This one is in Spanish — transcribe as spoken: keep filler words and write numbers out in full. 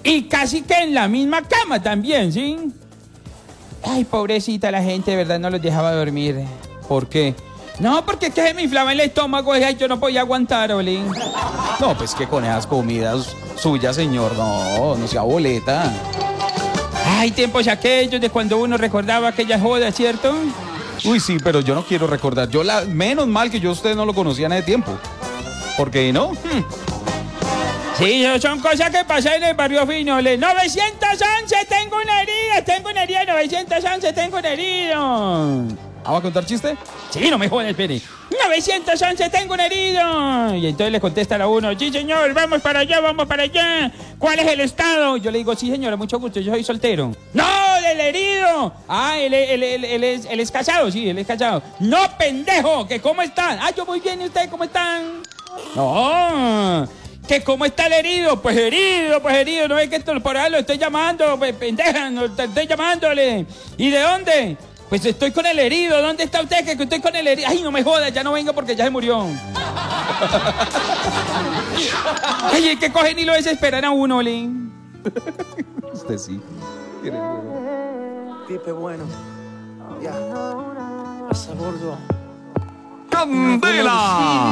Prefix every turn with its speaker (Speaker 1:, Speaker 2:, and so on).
Speaker 1: Y casi que en la misma cama también, ¿sí? Ay, pobrecita la gente, de verdad no los dejaba dormir.
Speaker 2: ¿Por qué?
Speaker 1: No, porque es que se me inflaba el estómago y yo no podía aguantar, Oli.
Speaker 2: No, pues que con esas comidas suyas, señor, no, no sea boleta.
Speaker 1: Ay, tiempos aquellos de cuando uno recordaba aquella joda, ¿cierto?
Speaker 2: Uy, sí, pero yo no quiero recordar. Yo la, menos mal que yo a usted no lo conocía en ese tiempo. ¿Por qué no? Hmm.
Speaker 1: Sí, son cosas que pasan en el barrio fino. Le- novecientos once, tengo una herida, tengo una herida, novecientos once, tengo una herida.
Speaker 2: ¿Vamos a contar chiste?
Speaker 1: Sí, no me jodas, espere. novecientos once, tengo un herido. Y entonces le contesta a uno, sí, señor, vamos para allá, vamos para allá. ¿Cuál es el estado? Yo le digo, sí, señora, mucho gusto, yo soy soltero. ¡No, del herido! Ah, él, él, él, él es, él es casado, sí, él es casado. ¡No, pendejo! ¿Que cómo están? Ah, yo muy bien, ¿y ustedes cómo están? No, ¿que cómo está el herido? Pues herido, pues herido, no es que esto, por ahí lo estoy llamando, pues, pendeja, no, te estoy llamándole. ¿Y de dónde? Pues estoy con el herido. ¿Dónde está usted? Que estoy con el herido. Ay, no me jodas, ya no venga porque ya se murió. Ay, es que cogen y lo desesperan a uno, Lin.
Speaker 2: Usted sí.
Speaker 3: Pipe bueno. Ya. Pasa gordo.
Speaker 4: ¡Candela!